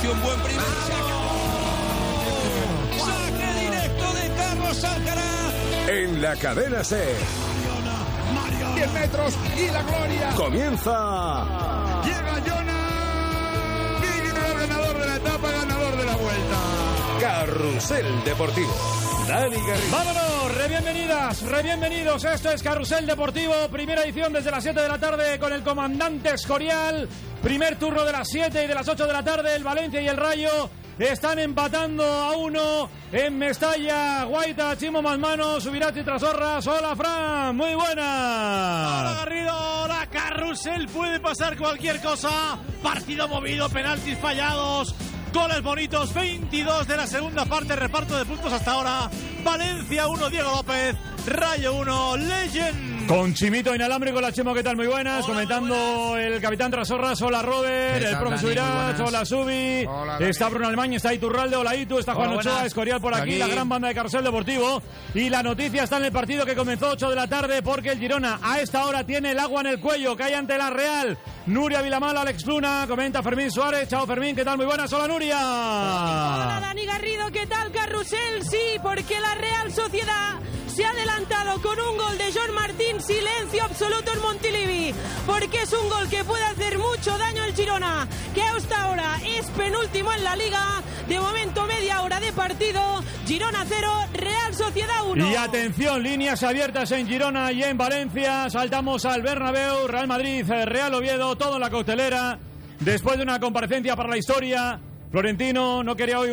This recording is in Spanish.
atención, buen primer. Saque directo de Carlos Alcaraz. En la cadena SER. 10 metros y la gloria. Comienza. Llega Jonas. Y ganador de la etapa, ganador de la vuelta. Carrusel Deportivo. Dani Garrido. ¡Vámonos! Bienvenidas, bienvenidos. Esto es Carrusel Deportivo, primera edición desde las 7 de la tarde con el comandante Escorial. Primer turno de las 7 y de las 8 de la tarde. El Valencia y el Rayo están empatando a 1 en Mestalla. Guaita, Chimo Masmano, Subirats y Trasorras. Hola, Fran, muy buenas. Hola, Garrido, hola, Carrusel. Puede pasar cualquier cosa. Partido movido, penaltis fallados. Goles bonitos, 22 de la segunda parte, reparto de puntos hasta ahora. Valencia 1, Diego López, Rayo 1, Legend. Con Chimito inalámbrico, la Chimo, ¿qué tal? Muy buenas. Hola, comentando muy buenas. El capitán Trasorras, hola Robert, el profe Subirats, hola Subi, está Bruno Almaño, está Iturralde, hola Itu, está Juan Ochoa, Escorial por aquí, la gran banda de Carrusel Deportivo. Y la noticia está en el partido que comenzó 8 de la tarde porque el Girona a esta hora tiene el agua en el cuello, cae ante la Real. Nuria Vilamala, Alex Luna, comenta Fermín Suárez. Chao Fermín, ¿qué tal? Muy buenas, hola Nuria. Hola Dani Garrido, ¿qué tal Carrusel? Sí, porque la Real Sociedad se ha adelantado con un gol de John Martín, silencio absoluto en Montilivi, porque es un gol que puede hacer mucho daño al Girona, que hasta ahora es penúltimo en la Liga, de momento media hora de partido, Girona 0, Real Sociedad 1. Y atención, líneas abiertas en Girona y en Valencia, saltamos al Bernabéu, Real Madrid, Real Oviedo, todo en la coctelera, después de una comparecencia para la historia. Florentino no quería hoy